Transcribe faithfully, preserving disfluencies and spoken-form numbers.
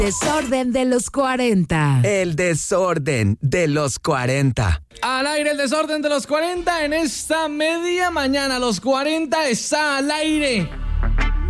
Desorden de los cuarenta. El desorden de los cuarenta. Al aire el desorden de los cuarenta en esta media mañana. Los cuarenta está al aire.